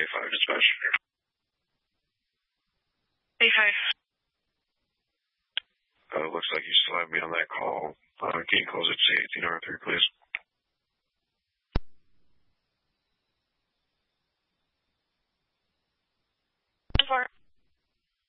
A5 dispatch. A5. Looks like you still have me on that call. Can you close it to 18R3, please?